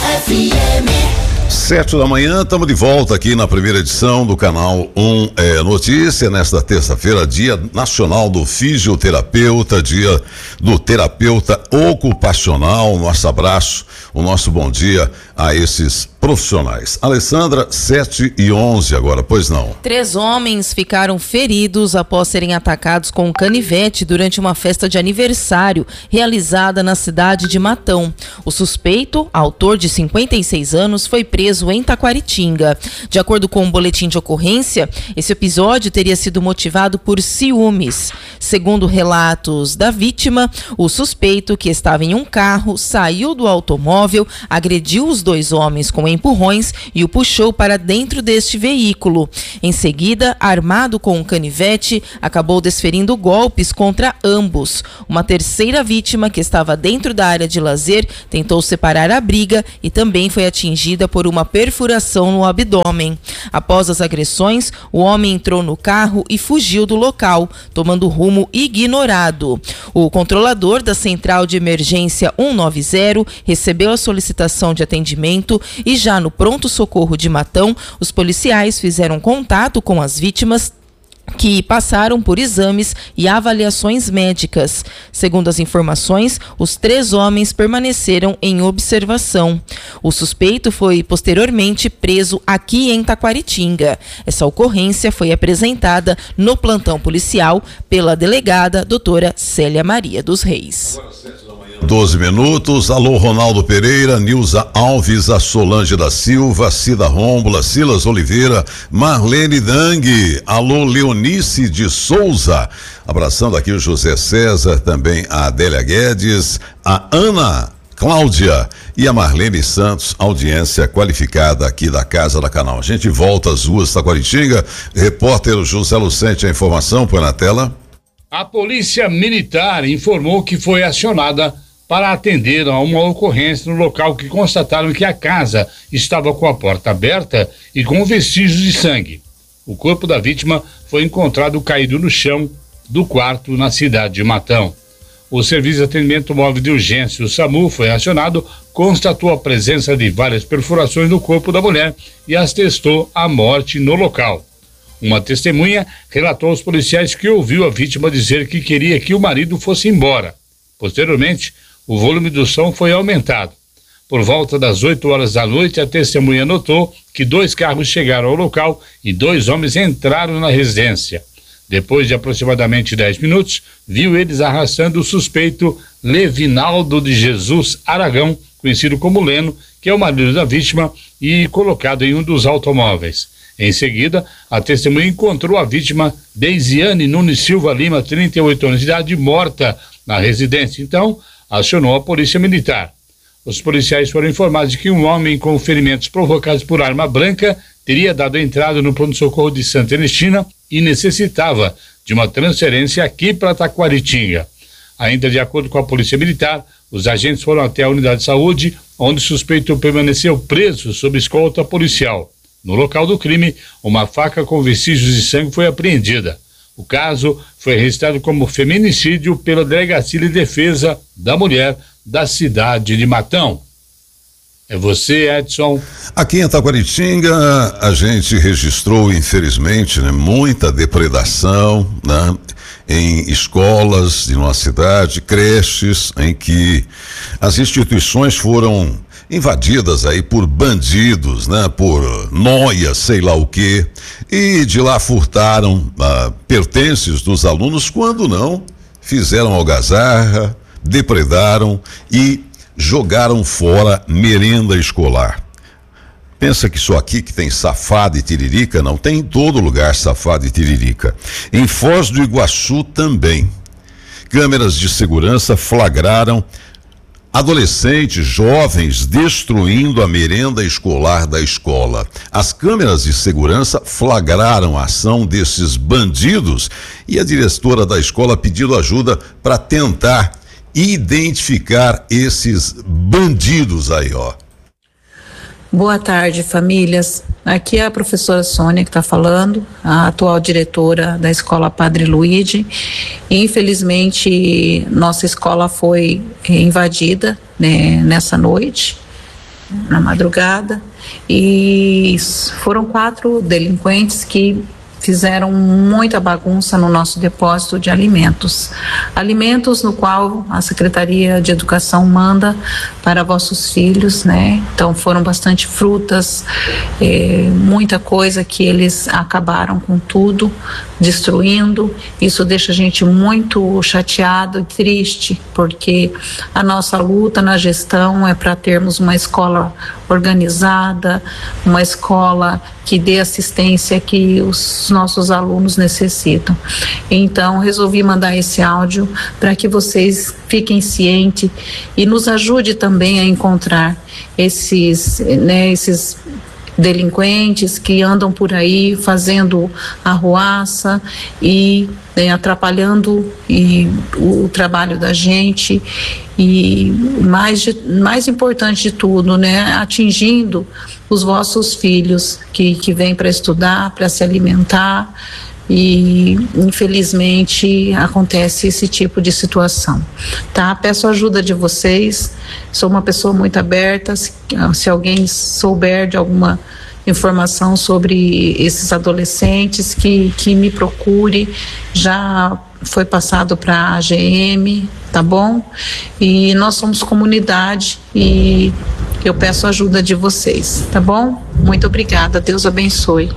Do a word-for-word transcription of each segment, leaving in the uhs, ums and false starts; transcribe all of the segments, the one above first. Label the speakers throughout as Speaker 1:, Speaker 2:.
Speaker 1: F M.
Speaker 2: Sete da manhã, estamos de volta aqui na primeira edição do canal um é, Notícia, nesta terça-feira, Dia Nacional do Fisioterapeuta, Dia do Terapeuta Ocupacional. Nosso abraço, o nosso bom dia a esses profissionais. Alessandra, sete e onze agora, pois não?
Speaker 3: Três homens ficaram feridos após serem atacados com um canivete durante uma festa de aniversário realizada na cidade de Matão. O suspeito, autor de cinquenta e seis anos, foi preso em Taquaritinga. De acordo com um boletim de ocorrência, esse episódio teria sido motivado por ciúmes. Segundo relatos da vítima, o suspeito, que estava em um carro, saiu do automóvel, agrediu os dois homens com empurrões e o puxou para dentro deste veículo. Em seguida, armado com um canivete, acabou desferindo golpes contra ambos. Uma terceira vítima, que estava dentro da área de lazer, tentou separar a briga e também foi atingida por uma perfuração no abdômen. Após as agressões, o homem entrou no carro e fugiu do local, tomando rumo ignorado. O controlador da Central de Emergência cento e noventa recebeu a solicitação de atendimento e já no pronto-socorro de Matão, os policiais fizeram contato com as vítimas, que passaram por exames e avaliações médicas. Segundo as informações, os três homens permaneceram em observação. O suspeito foi posteriormente preso aqui em Taquaritinga. Essa ocorrência foi apresentada no plantão policial pela delegada doutora Célia Maria dos Reis.
Speaker 2: doze minutos, alô Ronaldo Pereira, Nilza Alves, a Solange da Silva, Cida Rômbola, Silas Oliveira, Marlene Dangue, alô Leonice de Souza, abraçando aqui o José César, também a Adélia Guedes, a Ana Cláudia e a Marlene Santos, audiência qualificada aqui da Casa da Canal. A gente volta às ruas Taquaritinga, repórter José Lucente, a informação, põe na tela.
Speaker 4: A Polícia Militar informou que foi acionada para atender a uma ocorrência no local, que constataram que a casa estava com a porta aberta e com vestígios de sangue. O corpo da vítima foi encontrado caído no chão do quarto na cidade de Matão. O Serviço de Atendimento Móvel de Urgência, o SAMU, foi acionado, constatou a presença de várias perfurações no corpo da mulher e atestou a morte no local. Uma testemunha relatou aos policiais que ouviu a vítima dizer que queria que o marido fosse embora. Posteriormente, o volume do som foi aumentado. Por volta das oito horas da noite, a testemunha notou que dois carros chegaram ao local e dois homens entraram na residência. Depois de aproximadamente dez minutos, viu eles arrastando o suspeito Levinaldo de Jesus Aragão, conhecido como Leno, que é o marido da vítima, e colocado em um dos automóveis. Em seguida, a testemunha encontrou a vítima Deisiane Nunes Silva Lima, trinta e oito anos de idade, morta na residência. Então, acionou a Polícia Militar. Os policiais foram informados de que um homem com ferimentos provocados por arma branca teria dado entrada no pronto-socorro de Santa Ernestina e necessitava de uma transferência aqui para Taquaritinga. Ainda de acordo com a Polícia Militar, os agentes foram até a unidade de saúde, onde o suspeito permaneceu preso sob escolta policial. No local do crime, uma faca com vestígios de sangue foi apreendida. O caso foi registrado como feminicídio pela Delegacia de Defesa da Mulher da cidade de Matão. É você, Edson.
Speaker 2: Aqui em Taquaritinga, a gente registrou, infelizmente, né, muita depredação, né, em escolas de nossa cidade, creches, em que as instituições foram invadidas aí por bandidos, né? Por nóia, sei lá o quê, e de lá furtaram ah, pertences dos alunos, quando não, fizeram algazarra, depredaram e jogaram fora merenda escolar. Pensa que só aqui que tem safado e tiririca? Não, tem em todo lugar safado e tiririca. Em Foz do Iguaçu também. Câmeras de segurança flagraram adolescentes, jovens, destruindo a merenda escolar da escola. As câmeras de segurança flagraram a ação desses bandidos e a diretora da escola pediu ajuda para tentar identificar esses bandidos aí, ó.
Speaker 5: Boa tarde, famílias. Aqui é a professora Sônia que está falando, a atual diretora da escola Padre Luigi. Infelizmente, nossa escola foi invadida, né, nessa noite na madrugada, e foram quatro delinquentes que fizeram muita bagunça no nosso depósito de alimentos. Alimentos no qual a Secretaria de Educação manda para vossos filhos, né? Então foram bastante frutas, eh, muita coisa que eles acabaram com tudo, destruindo. Isso deixa a gente muito chateado e triste, porque a nossa luta na gestão é para termos uma escola organizada, uma escola que dê assistência que os nossos alunos necessitam. Então, resolvi mandar esse áudio para que vocês fiquem cientes e nos ajude também a encontrar esses, né, esses delinquentes que andam por aí fazendo arruaça e né, atrapalhando e, o, o trabalho da gente, e mais, de, mais importante de tudo, né, atingindo os vossos filhos que, que vêm para estudar, para se alimentar, e infelizmente acontece esse tipo de situação, tá? Peço a ajuda de vocês, sou uma pessoa muito aberta, se, se alguém souber de alguma informação sobre esses adolescentes, que, que me procure, já foi passado para a A G M, tá bom? E nós somos comunidade e eu peço a ajuda de vocês, tá bom? Muito obrigada, Deus abençoe.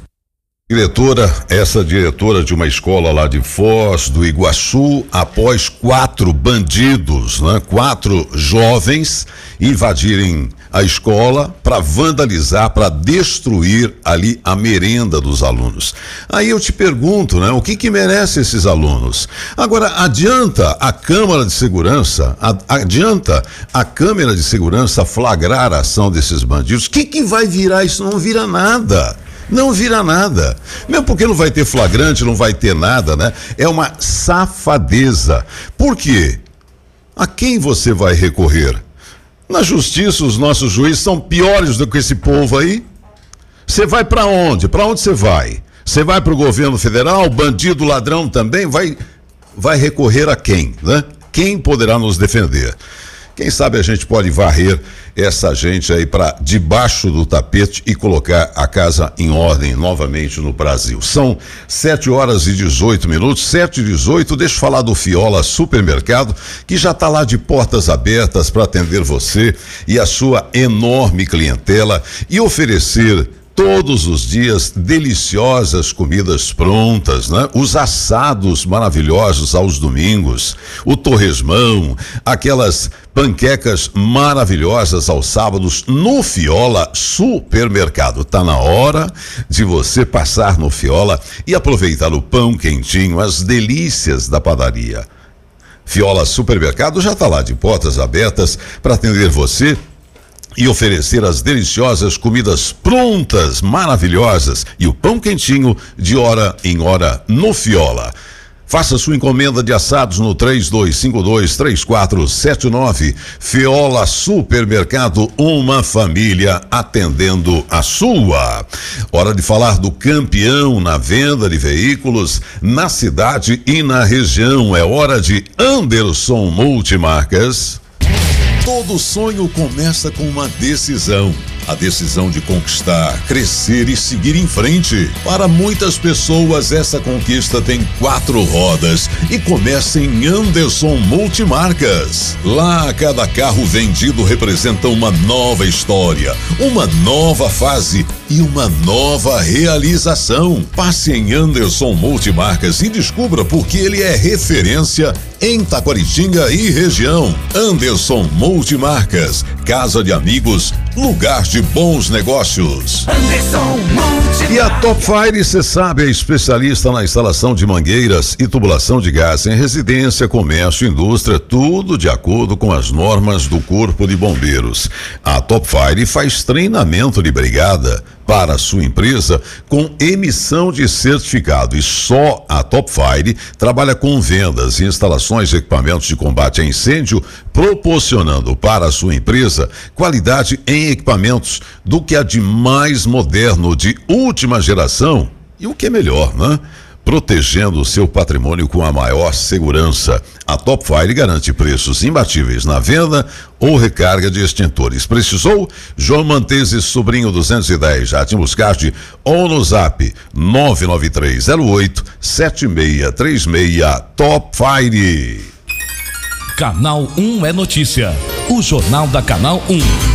Speaker 2: Diretora, essa diretora de uma escola lá de Foz do Iguaçu, após quatro bandidos, né? Quatro jovens invadirem a escola para vandalizar, para destruir ali a merenda dos alunos. Aí eu te pergunto, né? O que que merece esses alunos? Agora, adianta a Câmara de Segurança, adianta a Câmara de Segurança flagrar a ação desses bandidos? O que que vai virar isso? Não vira nada. Não vira nada, mesmo porque não vai ter flagrante, não vai ter nada, né? É uma safadeza. Por quê? A quem você vai recorrer? Na justiça, os nossos juízes são piores do que esse povo aí. Você vai para onde? Para onde você vai? Você vai para o governo federal? Bandido, ladrão também? Vai, vai recorrer a quem, né? Quem poderá nos defender? Quem sabe a gente pode varrer essa gente aí para debaixo do tapete e colocar a casa em ordem novamente no Brasil. São sete horas e dezoito minutos, sete e dezoito. Deixa eu falar do Fiola Supermercado, que já está lá de portas abertas para atender você e a sua enorme clientela e oferecer todos os dias deliciosas comidas prontas, né? Os assados maravilhosos aos domingos, o torresmão, aquelas panquecas maravilhosas aos sábados no Fiola Supermercado. Tá na hora de você passar no Fiola e aproveitar o pão quentinho, as delícias da padaria. Fiola Supermercado já tá lá de portas abertas para atender você e oferecer as deliciosas comidas prontas, maravilhosas, e o pão quentinho de hora em hora no Fiola. Faça sua encomenda de assados no três dois cinco dois, três quatro sete nove. Fiola Supermercado, uma família atendendo a sua. Hora de falar do campeão na venda de veículos na cidade e na região. É hora de Anderson Multimarcas. Todo sonho começa com uma decisão. A decisão de conquistar, crescer e seguir em frente. Para muitas pessoas, essa conquista tem quatro rodas e começa em Anderson Multimarcas. Lá, cada carro vendido representa uma nova história, uma nova fase e uma nova realização. Passe em Anderson Multimarcas e descubra por que ele é referência em Taquaritinga e região. Anderson Multimarcas, casa de amigos, lugar de bons negócios. Anderson Multimarcas. E a Top Fire, você sabe, é especialista na instalação de mangueiras e tubulação de gás em residência, comércio, indústria, tudo de acordo com as normas do Corpo de Bombeiros. A Top Fire faz treinamento de brigada para a sua empresa com emissão de certificado, e só a Top Fire trabalha com vendas e instalações de equipamentos de combate a incêndio, proporcionando para a sua empresa qualidade em equipamentos do que há de mais moderno, de última geração, e o que é melhor, né? protegendo o seu patrimônio com a maior segurança. A Top Fire garante preços imbatíveis na venda ou recarga de extintores. Precisou? João Mantese, Sobrinho duzentos e dez, Jardim Buscarte, ou no zap nove nove três zero oito sete seis três seis. Top Fire.
Speaker 1: Canal um é notícia. O Jornal da Canal um.